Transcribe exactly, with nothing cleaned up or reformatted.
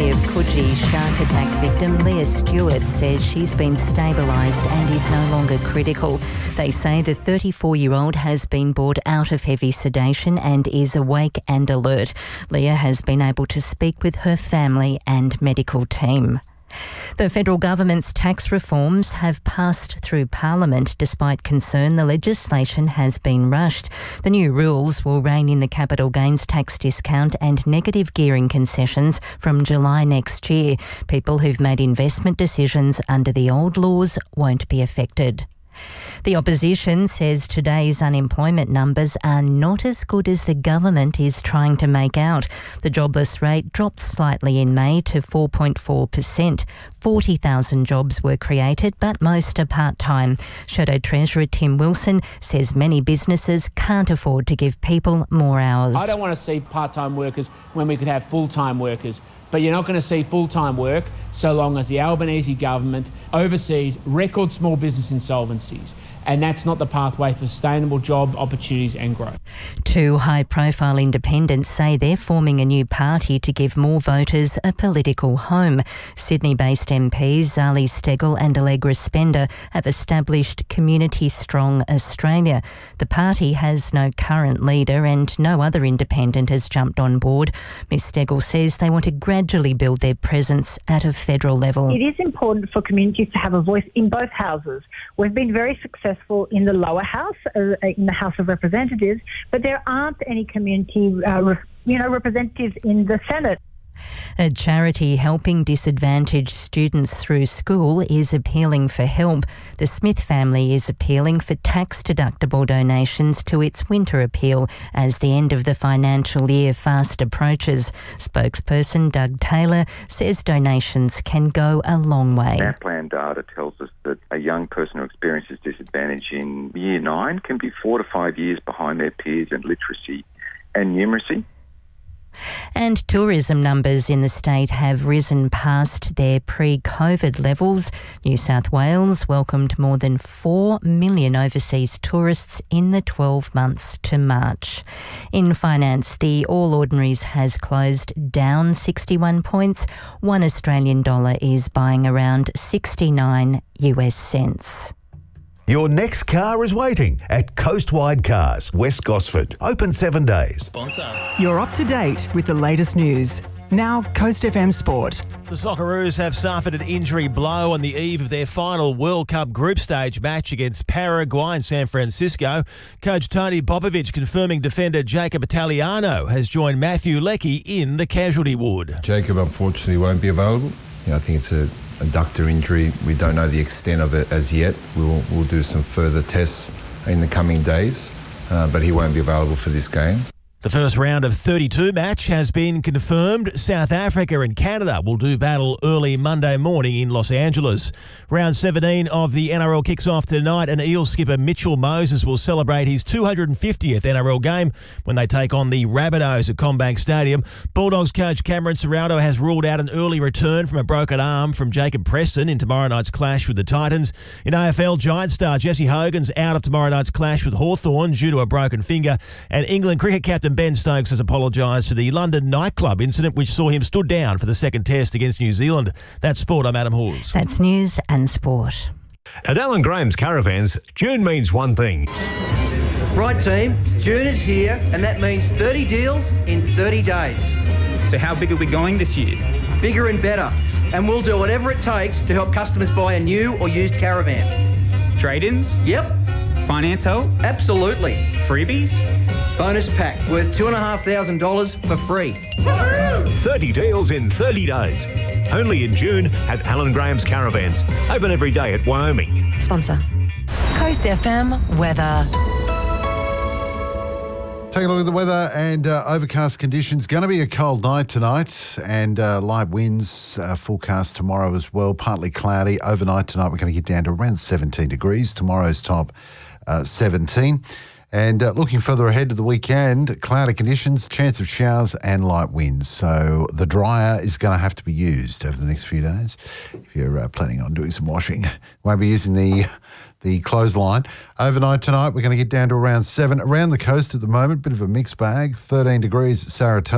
of Coogee shark attack victim Leah Stewart says she's been stabilised and is no longer critical. They say the thirty-four-year-old has been brought out of heavy sedation and is awake and alert. Leah has been able to speak with her family and medical team. The federal government's tax reforms have passed through Parliament despite concern the legislation has been rushed. The new rules will rein in the capital gains tax discount and negative gearing concessions from July next year. People who've made investment decisions under the old laws won't be affected. The opposition says today's unemployment numbers are not as good as the government is trying to make out. The jobless rate dropped slightly in May to four point four percent. forty thousand jobs were created, but most are part-time. Shadow Treasurer Tim Wilson says many businesses can't afford to give people more hours. I don't want to see part-time workers when we could have full-time workers. But you're not going to see full-time work so long as the Albanese government oversees record small business insolvencies. And that's not the pathway for sustainable job opportunities and growth. Two high-profile independents say they're forming a new party to give more voters a political home. Sydney-based M Ps Zali Steggall and Allegra Spender have established Community Strong Australia. The party has no current leader and no other independent has jumped on board. Miz Steggall says they want to gradually build their presence at a federal level. It is important for communities to have a voice in both houses. We've been very successful in the lower house, uh, in the House of Representatives, but there aren't any community uh, re- you know, representatives in the Senate. A charity helping disadvantaged students through school is appealing for help. The Smith family is appealing for tax-deductible donations to its winter appeal as the end of the financial year fast approaches. Spokesperson Doug Taylor says donations can go a long way. NAPLAN data tells us that a young person who experiences disadvantage in year nine can be four to five years behind their peers in literacy and numeracy. And tourism numbers in the state have risen past their pre-COVID levels. New South Wales welcomed more than four million overseas tourists in the twelve months to March. In finance, the All Ordinaries has closed down sixty-one points. One Australian dollar is buying around sixty-nine U S cents. Your next car is waiting at Coastwide Cars, West Gosford. Open seven days. Sponsor. You're up to date with the latest news. Now, Coast F M Sport. The Socceroos have suffered an injury blow on the eve of their final World Cup group stage match against Paraguay in San Francisco. Coach Tony Popovic confirming defender Jacob Italiano has joined Matthew Leckie in the casualty ward. Jacob unfortunately won't be available. Yeah, I think it's a adductor injury. We don't know the extent of it as yet. We'll, we'll do some further tests in the coming days, uh, but he won't be available for this game. The first round of thirty-two match has been confirmed. South Africa and Canada will do battle early Monday morning in Los Angeles. Round seventeen of the N R L kicks off tonight, and Eels skipper Mitchell Moses will celebrate his two hundred fiftieth N R L game when they take on the Rabbitohs at CommBank Stadium. Bulldogs coach Cameron Ciraldo has ruled out an early return from a broken arm from Jacob Preston in tomorrow night's clash with the Titans. In A F L, Giants star Jesse Hogan's out of tomorrow night's clash with Hawthorn due to a broken finger, and England cricket captain Ben Stokes has apologised for the London nightclub incident which saw him stood down for the second test against New Zealand. That's sport. I'm Adam Hawes. That's news and sport. At Alan Graham's Caravans, June means one thing. Right, team, June is here, and that means thirty deals in thirty days. So how big are we going this year? Bigger and better. And we'll do whatever it takes to help customers buy a new or used caravan. Trade-ins? Yep. Finance help? Absolutely. Freebies? Bonus pack worth two thousand five hundred dollars for free. thirty deals in thirty days. Only in June at Alan Graham's Caravans. Open every day at Wyoming. Sponsor. Coast F M weather. Take a look at the weather and uh, overcast conditions. Going to be a cold night tonight and uh, light winds uh, forecast tomorrow as well. Partly cloudy. Overnight tonight we're going to get down to around seventeen degrees. Tomorrow's top uh, seventeen. And uh, looking further ahead to the weekend, cloudy conditions, chance of showers and light winds. So the dryer is going to have to be used over the next few days if you're uh, planning on doing some washing. Won't be using the the clothesline. Overnight tonight, we're going to get down to around seven. Around the coast at the moment, bit of a mixed bag. thirteen degrees at Saratoga.